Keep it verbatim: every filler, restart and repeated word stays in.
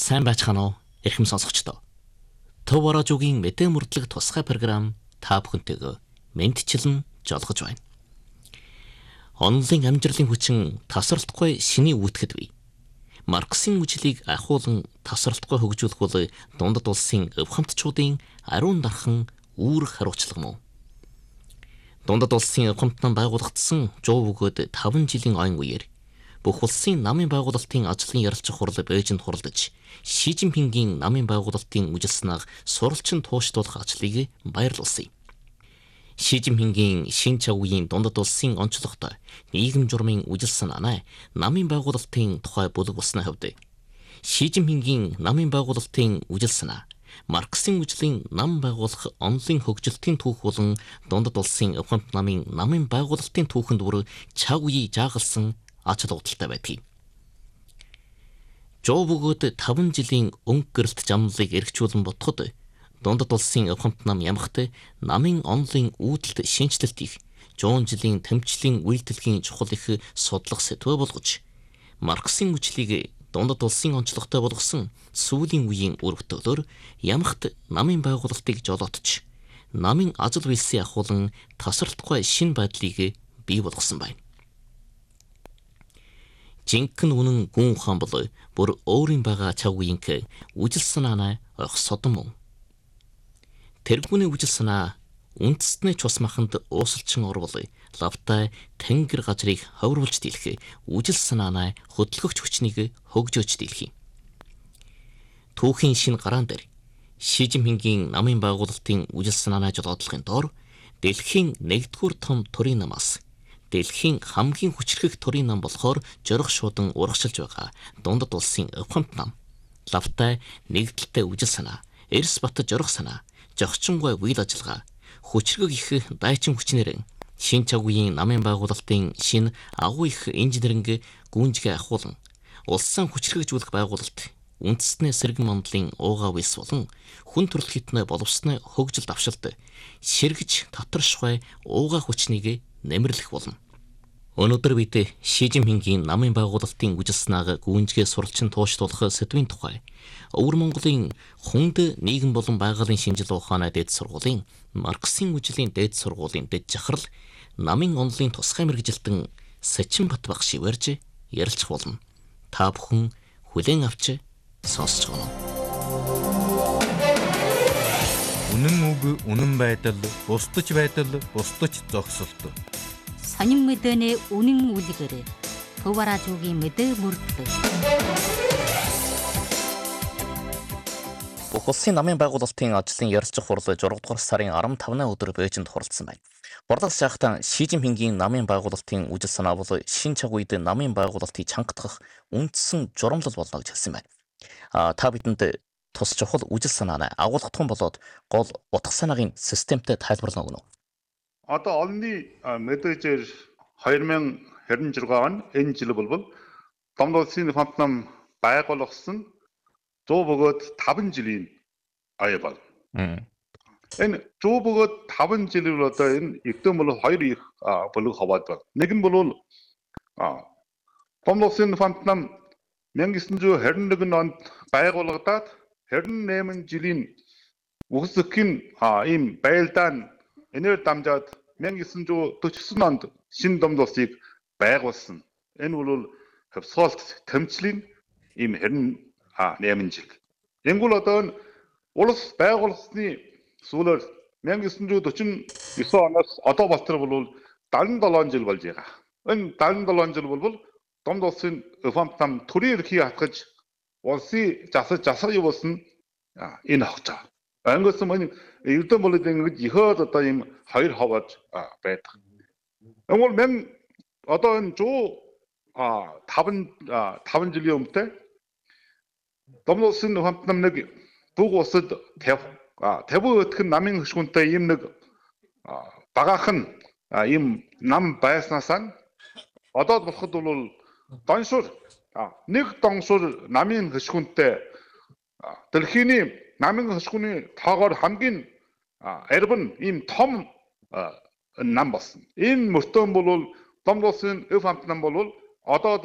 Сайн байцгаана уу? Эрхэм сонсогчдоо. Төв Борожуугийн мэдээ мөрдлөг тусгай програм та бүхэнтэйгээ мэдчилэн жолгож байна. Онлын амжилтын хүчин тасралтгүй шиний үүтгэд бий. Марксийн мөчлийг ахуулан тасралтгүй хөгжүүлэх бол дундад улсын өв хамтчуудын ариун дархан үүрэг хариуцлага мөн. Дундад улсын өв хамтнан байгуулагдсан жоо бөгөөд таван жилийн ойн үеэр бүх улсын намын байгуулалтын ажлын ярилцах хурал Бээжинд хуралдаж Ши Жинпингийн намын байгуулалтын үжилснаг суралцсан тууштуулах ажлыг баярлуулсан. Ши Жинпингийн шин чавгийн дундад улсын онцлогтой нийгэм журмын үжил санаанаа намын байгуулалтын тухай бүлэг болсны хувьд Ши Жинпингийн намын байгуулалтын үжил санаа Марксийн үжлийн нам байгуулах онлын хөгжилтийн түүх болон дундад улсын өв хамт намын намын байгуулалтын түүхэнд бүр чав үеий жаагалсан ач холбогдолтой байдаг. Жоо бөгөөд таван жилийн өнгө гэрэлт замлыг эргчүүлэн бодоход дундад улсын өв хамт нам ямагт намын онлын үүдэлт шинжилэлт их жуун жилийн тэмцлийн үйлдэлгийн чухал их судлах сэтвэ болгож Марксийн үжлийг дундад улсын онцлогтой болгосон сүүлийн үеийн үр бүтээлээр ямагт намын байгуулалтыг жолоотч намын ажил үйлсийн ахуулан тасралтгүй шин байдлыг бий болгосон байна. Жинхэнэ үнэн гүн ухаан бол бүр өөрийн байгаа чав үеийнх үжил санаанаа ойх содон мөн. Тэргүүний үжил санаа үндэстний цус маханд уусалчин орвол лавтай тэнгэр газрыг ховруулж дийлэх үжил санаанаа хөдөлгөгч хүчнийг хөгжөөж дийлэх юм. Түүхийн шин гараан дээр Ши Жинпингийн намын байгуулалтын үжил санаанаа жолоодлохын доор дэлхийн нэгдүгээр том төрийн намаас дэлхийн хамгийн хүчрхэг төрийн нам болохоор жорох шуудан урагшилж байгаа дундад улсын өв хамт нам лавтай нэгдэлтэй үжил санаа эрс бат жорох санаа жогчингой үйл ажиллагаа хүчрхэг их дайчин хүчнэр шин чавгийн намын байгуулалтын шин агуу их инженеринг гүнжгээ ахуулан улсын хүчрхэгжүүлэх байгуулалт үндэстний сэргэн мандлын уугаа вис болон хүн төрөл хитнэ боловсны хөгжил давшилт ширгэж татаршгүй уугаа хүчнийг нэмэрлэх болно. Өнөөдөр бид Ши Жинпингийн намын байгуулалтын үжил санааг гүнжгээ суралцсан тууштуулах сэдвийн тухай Өвөр Монголын хүнд нийгэм болон байгалийн шинжилгээ ухааны дээд сургуулийн Марксийн үжлийн дээд сургуулийн дэд жахрал намын онлын тусгай мэргэжилтэн Сэчин Бат багш шивэрж ярилцах болно. Та бүхэн хүлээн авч сонсож байна. Үнэн үг, үнэн байдал, бусдаж байдал, бусдаж зогсолт. Сонин мэдэнэ үнэн үлгэр. Төв Борожуугийн мэдээ мөрдлөг. Бүх улсын намын байгуулалтын ажлын ярилцах хурал зургаадугаар сарын арвантавнаа өдөр Бээжинд хуралдсан байна. Борлог шахтан Ши Жинпингийн намын байгуулалтын үжил санаа бол шин чав үед намын байгуулалтыг чангатгах үндсэн журамлал болно гэж хэлсэн байна. А та бидэнд тус чухал үжил санаанаа агуулгатхан болоод гол утга санаагийн системтэй тайлбарлана өгнө. Одоо олонний мэдээжээр хоёр мянга хэдэн жиргээ он энэ жил болбол дундад улсын хамт нам байгуулагдсан зуун бөгөөд таван жилийн ая бол. Энэ зуун бөгөөд таван жил бол одоо энэ эрдэм бол хоёр их бүлэг хаваад байна. Нэг нь бол дундад улсын хамт нам мянга девятьсот хэдэн нэгэн онд байгуулагдаад хэдэн найман жилийн үхсэхийн ийм байлдаан энээр дамжаад мянга девятьсот дөрвөн онд шинэ дундад улсыг байгуулсан. Энэ бол хөвсгөлт тэмцлийн ийм хэдэн найман жил. Энгүүл одоо улс байгуулсны сүүлээр мянга девятьсот дөрвөн оноос одоо болтор бол дагалан долоон жил болж байгаа. Энэ дагалан долоон жил бол дундад улсын өв хамт нам төрийн эрхийг хатгаж улсыг засаж засаг явуулсан энэ хогч. Ангиус мань эрдэм болоод ингэж ихөөд одоо ийм хоёр хаваад байдаг. Энгүүл мен одоо энэ зуун таван таван жилийн өмнөд дундад улсын өв хамт нам нэг бүх улсад таван өтгөн намын хөшгүнтэй ийм нэг багаахан ийм нам байснасаа одоо болоход бол доншур нэг доншур намын хөшгүнтэй дэлхийн намын хөшгүний тоогоор хамгийн арван ийм том нам болсон. Энэ мөртөө бол дундад улсын өв хамт нам бол одоо